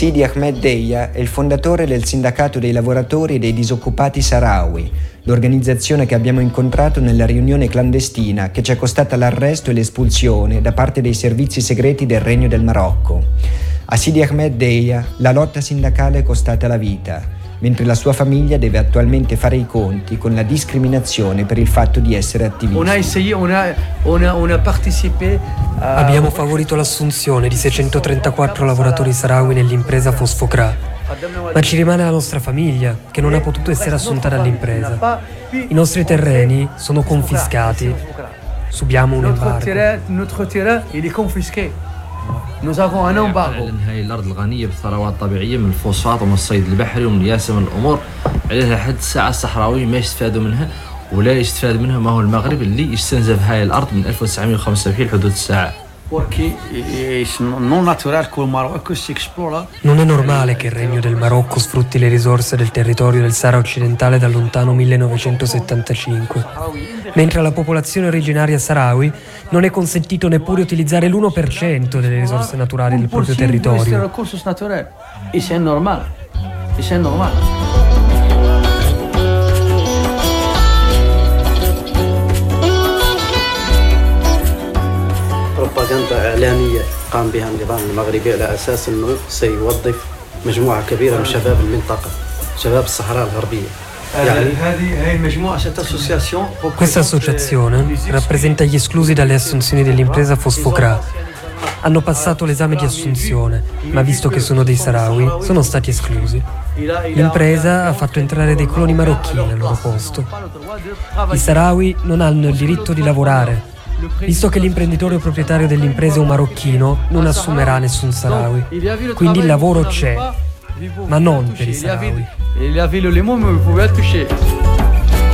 Sidi Ahmed Deia è il fondatore del Sindacato dei lavoratori e dei disoccupati sahrawi, l'organizzazione che abbiamo incontrato nella riunione clandestina che ci è costata l'arresto e l'espulsione da parte dei servizi segreti del Regno del Marocco. A Sidi Ahmed Deia la lotta sindacale è costata la vita, mentre la sua famiglia deve attualmente fare i conti con la discriminazione per il fatto di essere attivisti. Abbiamo favorito l'assunzione di 634 lavoratori sahrawi nell'impresa Fosfocra, ma ci rimane la nostra famiglia, che non ha potuto essere assunta dall'impresa. I nostri terreni sono confiscati. Subiamo un embargo. Nous avons un embargo. هاي الأرض الغنية بالثروات الطبيعية من الفوسفات ومن الصيد البحري ومن ياسر من الأمور عليها لحد الساعة الصحراوي ما يستفادوا منها ولا يستفاد منها ما هو المغرب اللي يستنزف هاي الأرض من 1975 لحدود الساعة. Non è normale che il Regno del Marocco sfrutti le risorse del territorio del Sahara occidentale dal lontano 1975, mentre alla popolazione originaria sahrawi non è consentito neppure utilizzare l'1% delle risorse naturali del proprio territorio. بروباغندا إعلامية قام بها النظام المغربي على أساس أنه سيوظف مجموعة كبيرة من شباب المنطقة، شباب الصحراء الغربية. Questa associazione rappresenta gli esclusi dalle assunzioni dell'impresa Fosfocra. Hanno passato l'esame di assunzione, ma visto che sono dei sahrawi, sono stati esclusi. L'impresa ha fatto entrare dei coloni marocchini al loro posto. I sahrawi non hanno il diritto di lavorare. Visto che l'imprenditore proprietario dell'impresa è un marocchino, non assumerà nessun sahrawi. Quindi il lavoro c'è, ma non per i sahrawi. Il avait le mot, mais vous pouvez le toucher.